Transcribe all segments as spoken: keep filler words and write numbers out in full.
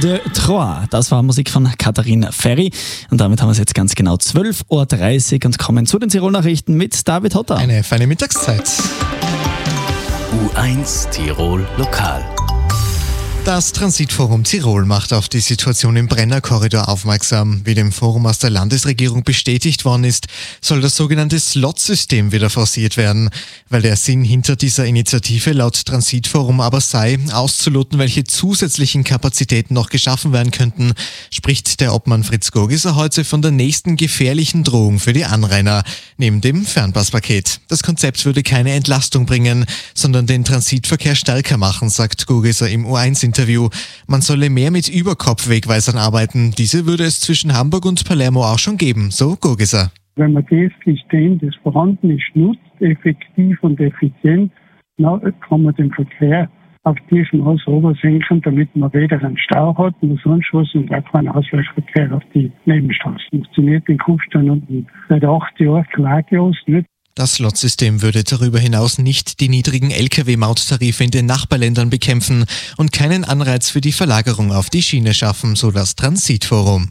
de Troyes. Das war Musik von Katharina Ferry. Und damit haben wir es jetzt ganz genau zwölf Uhr dreißig und kommen zu den Tirol-Nachrichten mit David Hotter. Eine feine Mittagszeit. U eins Tirol Lokal. Das Transitforum Tirol macht auf die Situation im Brennerkorridor aufmerksam. Wie dem Forum aus der Landesregierung bestätigt worden ist, soll das sogenannte Slot-System wieder forciert werden. Weil der Sinn hinter dieser Initiative laut Transitforum aber sei, auszuloten, welche zusätzlichen Kapazitäten noch geschaffen werden könnten, spricht der Obmann Fritz Gogiser heute von der nächsten gefährlichen Drohung für die Anrainer, neben dem Fernpasspaket. Das Konzept würde keine Entlastung bringen, sondern den Transitverkehr stärker machen, sagt Gogiser im U eins Interview. Man solle mehr mit Überkopfwegweisern arbeiten. Diese würde es zwischen Hamburg und Palermo auch schon geben, so Gogiser. Wenn man das System, das vorhanden ist, nutzt, effektiv und effizient, dann kann man den Verkehr auf diesem Maß senken, damit man weder einen Stau hat noch sonst was und auch keinen Ausweichverkehr auf die Nebenstraßen. Funktioniert in Kufstein und seit acht Jahren klaglos nicht. Das Slot-System würde darüber hinaus nicht die niedrigen L K W-Mauttarife in den Nachbarländern bekämpfen und keinen Anreiz für die Verlagerung auf die Schiene schaffen, so das Transitforum.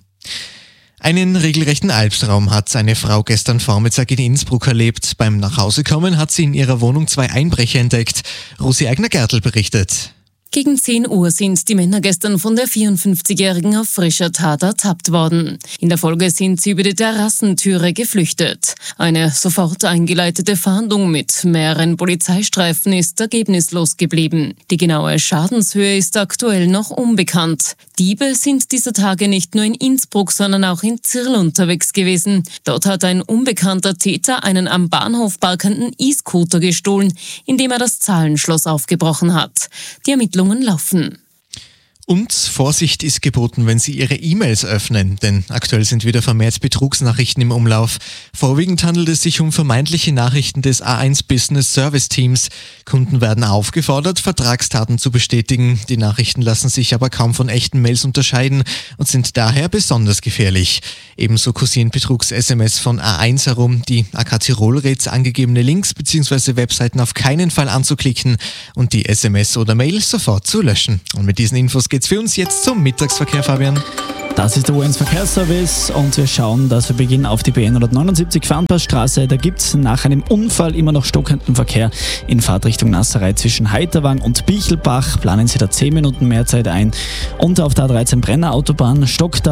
Einen regelrechten Albtraum hat eine Frau gestern Vormittag in Innsbruck erlebt. Beim Nachhausekommen hat sie in ihrer Wohnung zwei Einbrecher entdeckt. Rosi Eigner-Gertl berichtet. Gegen zehn Uhr sind die Männer gestern von der vierundfünfzigjährigen auf frischer Tat ertappt worden. In der Folge sind sie über die Terrassentüre geflüchtet. Eine sofort eingeleitete Fahndung mit mehreren Polizeistreifen ist ergebnislos geblieben. Die genaue Schadenshöhe ist aktuell noch unbekannt. Diebe sind dieser Tage nicht nur in Innsbruck, sondern auch in Zirl unterwegs gewesen. Dort hat ein unbekannter Täter einen am Bahnhof parkenden E-Scooter gestohlen, indem er das Zahlenschloss aufgebrochen hat. Die Ermittlungen laufen. Und Vorsicht ist geboten, wenn Sie Ihre E-Mails öffnen, denn aktuell sind wieder vermehrt Betrugsnachrichten im Umlauf. Vorwiegend handelt es sich um vermeintliche Nachrichten des A eins Business Service Teams. Kunden werden aufgefordert, Vertragstaten zu bestätigen. Die Nachrichten lassen sich aber kaum von echten Mails unterscheiden und sind daher besonders gefährlich. Ebenso kursieren Betrugs-S M S von A eins herum. Die A K Tirol rät, angegebene Links bzw. Webseiten auf keinen Fall anzuklicken und die S M S oder Mail sofort zu löschen. Und mit diesen Infos geht's für uns jetzt zum Mittagsverkehr, Fabian. Das ist der U eins Verkehrsservice und wir schauen, dass wir beginnen auf die B N hundertneunundsiebzig Fernpassstraße. Da gibt es nach einem Unfall immer noch stockenden Verkehr in Fahrtrichtung Nasserei zwischen Heiterwang und Bichelbach. Planen Sie da zehn Minuten mehr Zeit ein. Und auf der A dreizehn Brenner Autobahn stockt der